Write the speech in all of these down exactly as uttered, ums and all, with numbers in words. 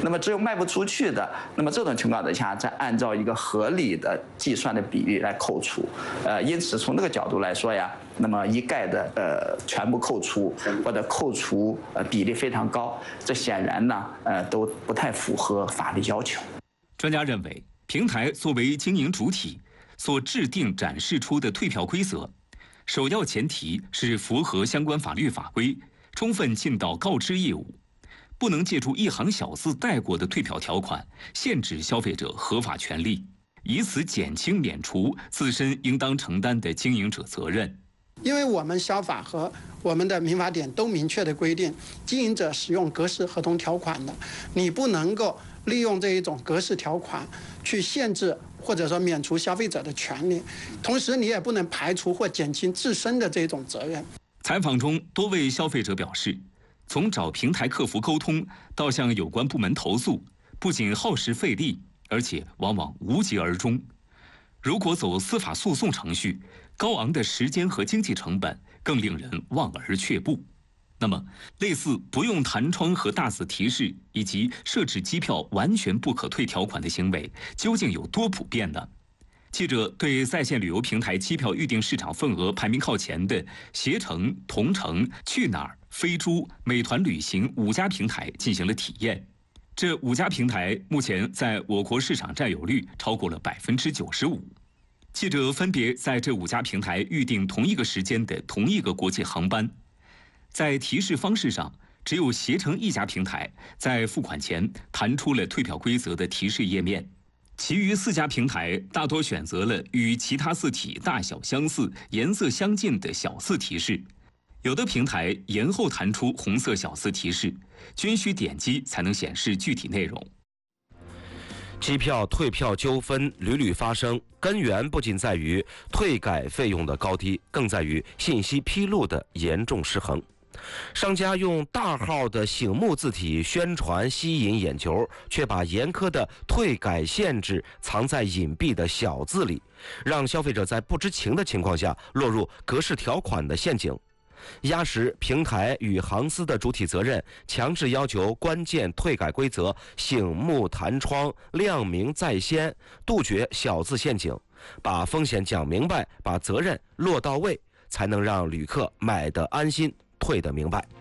那么只有卖不出去的，那么这种情况之下，再按照一个合理的计算的比例来扣除。呃，因此从这个角度来说呀，那么一概的呃全部扣除或者扣除呃比例非常高，这显然呢呃都不太符合法律要求。 专家认为，平台作为经营主体所制定展示出的退票规则，首要前提是符合相关法律法规，充分尽到告知义务，不能借助一行小字带过的退票条款限制消费者合法权利，以此减轻免除自身应当承担的经营者责任。 因为我们消法和我们的民法典都明确的规定，经营者使用格式合同条款的，你不能够利用这一种格式条款去限制或者说免除消费者的权利，同时你也不能排除或减轻自身的这种责任。 采访中，多位消费者表示，从找平台客服沟通到向有关部门投诉，不仅耗时费力，而且往往无疾而终。如果走司法诉讼程序，高昂的时间和经济成本更令人望而却步。那么，类似不用弹窗和大字提示，以及设置机票完全不可退条款的行为，究竟有多普遍呢？记者对在线旅游平台机票预订市场份额排名靠前的携程、同程、去哪儿、飞猪、美团旅行五家平台进行了体验。这五家平台目前在我国市场占有率超过了百分之九十五。记者分别在这五家平台预订同一个时间的同一个国际航班，在提示方式上，只有携程一家平台在付款前弹出了退票规则的提示页面，其余四家平台大多选择了与其他字体大小相似、颜色相近的小字提示。有的平台延后弹出红色小字提示，均需点击才能显示具体内容。 机票退票纠纷屡屡发生，根源不仅在于退改费用的高低，更在于信息披露的严重失衡。商家用大号的醒目字体宣传吸引眼球，却把严苛的退改限制藏在隐蔽的小字里，让消费者在不知情的情况下落入格式条款的陷阱。压实平台与航司的主体责任，强制要求关键退改规则醒目弹窗，亮明在先，杜绝小字陷阱，把风险讲明白，把责任落到位，才能让旅客买得安心，退得明白。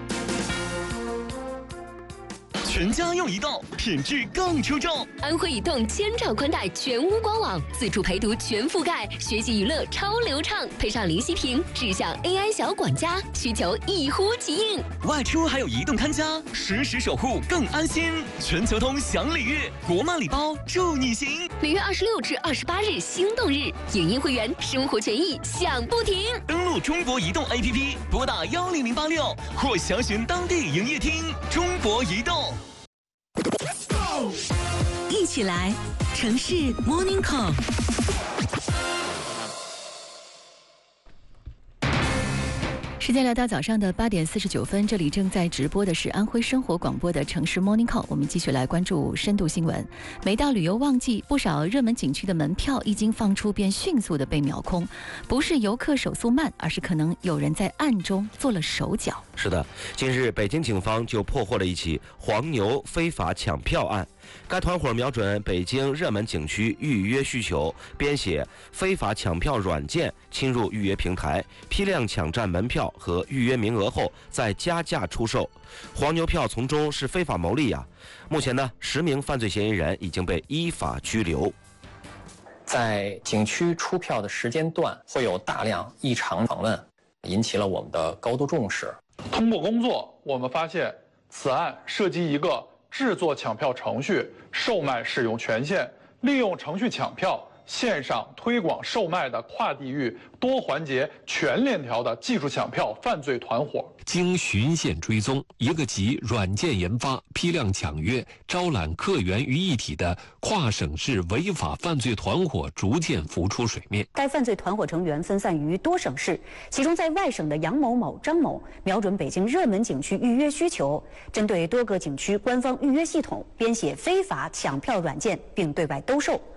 全家用移动，品质更出众。 安徽移动千兆宽带全屋官网，自助陪读全覆盖，学习娱乐超流畅，配上林息屏智享 A I 小管家，需求一呼即应。 外出还有移动看家，实时守护更安心。全球通享礼遇，国漫礼包助你行。 每月二十六至二十八日心动日，影音会员生活权益享不停。 登录中国移动 A P P， 拨打幺零零八六或详询当地营业厅。中国移动。 一起来，城市 Morning Call。时间来到早上的八点四十九分，这里正在直播的是安徽生活广播的城市 Morning Call。我们继续来关注深度新闻。每到旅游旺季，不少热门景区的门票一经放出，便迅速的被秒空。不是游客手速慢，而是可能有人在暗中做了手脚。 是的，近日北京警方就破获了一起黄牛非法抢票案。该团伙瞄准北京热门景区预约需求，编写非法抢票软件，侵入预约平台，批量抢占门票和预约名额后再加价出售。黄牛票从中是非法牟利啊！目前呢，十名犯罪嫌疑人已经被依法拘留。 在景区出票的时间段会有大量异常访问，引起了我们的高度重视。 通过工作，我们发现此案涉及一个制作抢票程序、售卖使用权限，利用程序抢票、线上推广售卖的跨地域、多环节、全链条的技术抢票犯罪团伙。 经循线追踪，一个集软件研发、批量抢约、招揽客源于一体的跨省市违法犯罪团伙逐渐浮出水面。 该犯罪团伙成员分散于多省市，其中在外省的杨某某、张某瞄准北京热门景区预约需求，针对多个景区官方预约系统编写非法抢票软件，并对外兜售。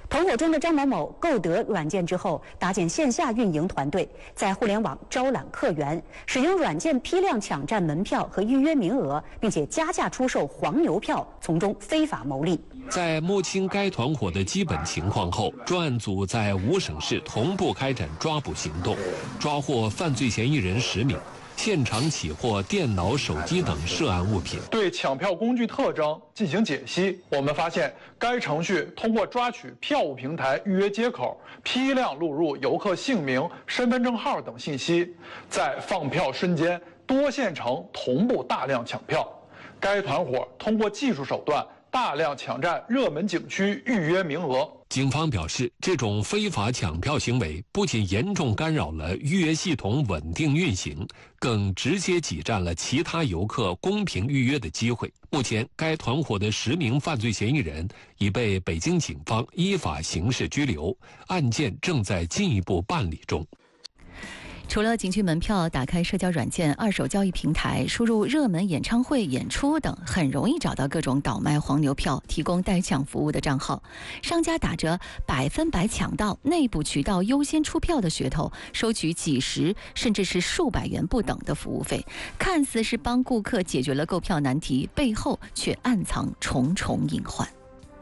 团伙中的张某某购得软件之后，搭建线下运营团队，在互联网招揽客源，使用软件批量抢占门票和预约名额，并且加价出售黄牛票，从中非法牟利。 在摸清该团伙的基本情况后，专案组在五省市同步开展抓捕行动，抓获犯罪嫌疑人十名。现场起获电脑、手机等涉案物品。 对抢票工具特征进行解析，我们发现该程序通过抓取票务平台预约接口，批量录入游客姓名、身份证号等信息，在放票瞬间多线程同步大量抢票。该团伙通过技术手段大量抢占热门景区预约名额。 警方表示，这种非法抢票行为不仅严重干扰了预约系统稳定运行，更直接挤占了其他游客公平预约的机会。目前，该团伙的十名犯罪嫌疑人已被北京警方依法刑事拘留，案件正在进一步办理中。 除了景区门票，打开社交软件、二手交易平台，输入热门演唱会、演出等，很容易找到各种倒卖黄牛票、提供代抢服务的账号。商家打着百分百抢到、内部渠道优先出票的噱头，收取几十甚至是数百元不等的服务费，看似是帮顾客解决了购票难题，背后却暗藏重重隐患。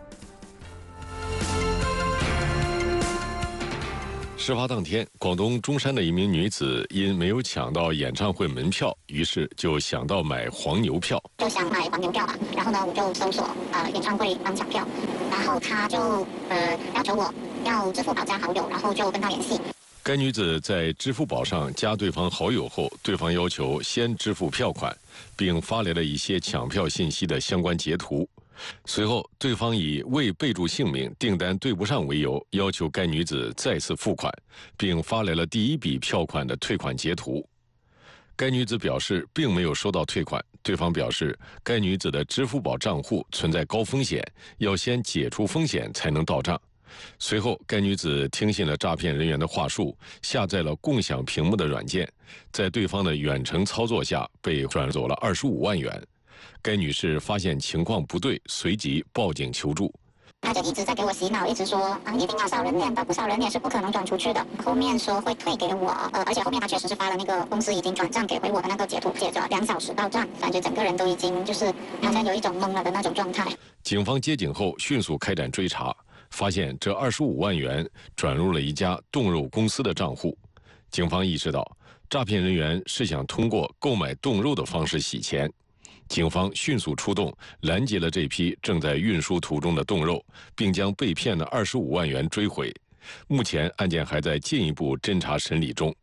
事发当天，广东中山的一名女子因没有抢到演唱会门票，于是就想到买黄牛票。 就想买黄牛票嘛，然后呢，我就搜索呃演唱会帮抢票，然后他就呃要求我要支付宝加好友，然后就跟他联系。 该女子在支付宝上加对方好友后，对方要求先支付票款，并发来了一些抢票信息的相关截图。随后，对方以未备注姓名、订单对不上为由，要求该女子再次付款，并发来了第一笔票款的退款截图。该女子表示并没有收到退款，对方表示该女子的支付宝账户存在高风险，要先解除风险才能到账。随后，该女子听信了诈骗人员的话术，下载了共享屏幕的软件，在对方的远程操作下被转走了二十五万元。该女士发现情况不对，随即报警求助。 他就一直在给我洗脑，一直说啊，一定要扫人脸的，不扫人脸是不可能转出去的。后面说会退给我，呃，而且后面他确实是发了那个公司已经转账给回我的那个截图，接着两小时到账，感觉整个人都已经就是好像有一种懵了的那种状态。 警方接警后迅速开展追查，发现这二十五万元转入了一家冻肉公司的账户。警方意识到，诈骗人员是想通过购买冻肉的方式洗钱。警方迅速出动，拦截了这批正在运输途中的冻肉，并将被骗的二十五万元追回。目前案件还在进一步侦查审理中。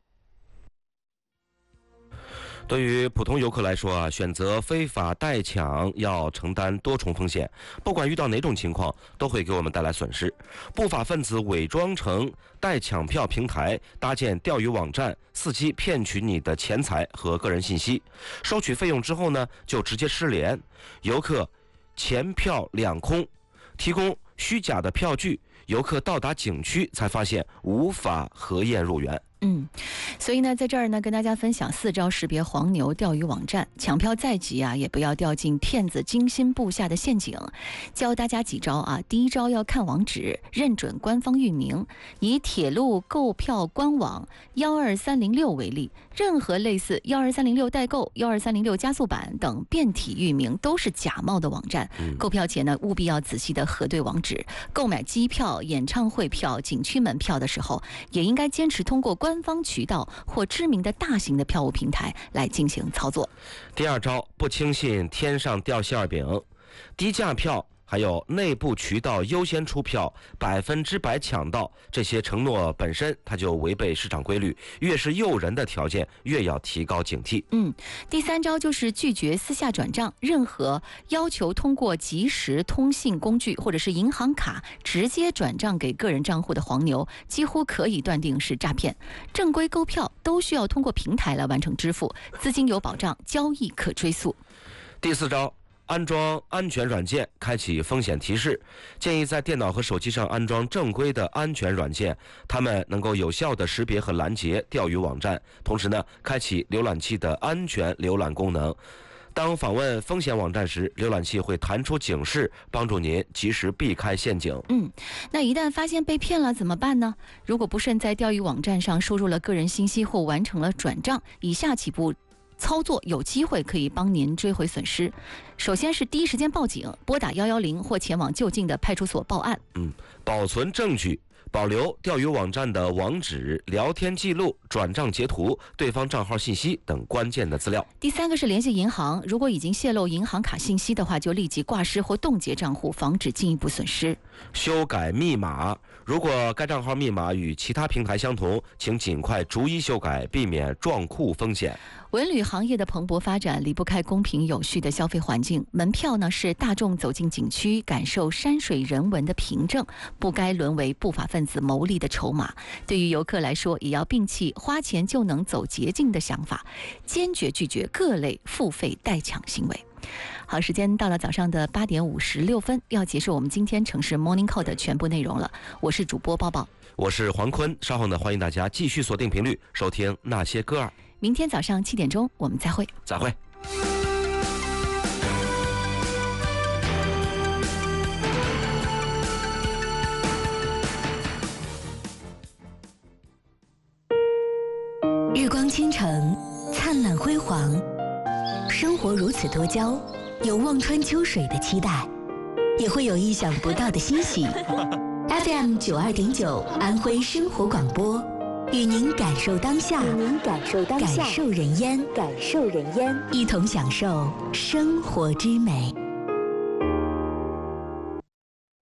对于普通游客来说啊，选择非法代抢要承担多重风险，不管遇到哪种情况，都会给我们带来损失。不法分子伪装成代抢票平台，搭建钓鱼网站，伺机骗取你的钱财和个人信息，收取费用之后呢，就直接失联，游客钱票两空，提供虚假的票据，游客到达景区才发现无法核验入园。 嗯，所以呢，在这儿呢，跟大家分享四招识别黄牛钓鱼网站。抢票在即啊，也不要掉进骗子精心布下的陷阱。教大家几招啊。第一招要看网址，认准官方域名。以铁路购票官网幺二三零六为例，任何类似幺二三零六代购、幺二三零六加速版等变体域名都是假冒的网站。 嗯、 购票前呢，务必要仔细的核对网址。购买机票、演唱会票、景区门票的时候，也应该坚持通过官官方渠道或知名的大型的票务平台来进行操作。 第二招，不轻信天上掉馅饼，低价票还有内部渠道优先出票、百分之百抢到，这些承诺本身它就违背市场规律，越是诱人的条件，越要提高警惕。 嗯，第三招就是拒绝私下转账，任何要求通过即时通信工具或者是银行卡直接转账给个人账户的黄牛，几乎可以断定是诈骗。正规购票都需要通过平台来完成支付，资金有保障，交易可追溯。 第四招，安装安全软件，开启风险提示。建议在电脑和手机上安装正规的安全软件，它们能够有效地识别和拦截钓鱼网站，同时呢，开启浏览器的安全浏览功能。 当访问风险网站时，浏览器会弹出警示，帮助您及时避开陷阱。 嗯，那一旦发现被骗了怎么办呢？如果不慎在钓鱼网站上输入了个人信息或完成了转账，以下几步操作有机会可以帮您追回损失。首先是第一时间报警，拨打一一零或前往就近的派出所报案。 嗯，保存证据。保留钓鱼网站的网址、聊天记录、转账截图、对方账号信息等关键的资料。 第三个是联系银行，如果已经泄露银行卡信息的话，就立即挂失或冻结账户，防止进一步损失。 修改密码，如果该账号密码与其他平台相同，请尽快逐一修改，避免撞库风险。 文旅行业的蓬勃发展离不开公平有序的消费环境。门票呢是大众走进景区感受山水人文的凭证，不该沦为不法分子牟利的筹码。对于游客来说，也要摒弃花钱就能走捷径的想法，坚决拒绝各类付费代抢行为。好，时间到了早上的八点五十六分，要结束我们今天城市 Morning Call 的全部内容了。我是主播抱抱， 我是黄坤。稍后呢，欢迎大家继续锁定频率收听那些歌儿。 明天早上七点钟我们再会。 再会。 日光倾城，灿烂辉煌，生活如此多娇，有望穿秋水的期待，也会有意想不到的欣喜。F M 九二点九，安徽生活广播，与您感受当下，与您感受当下，感受人烟，感受人烟，一同享受生活之美。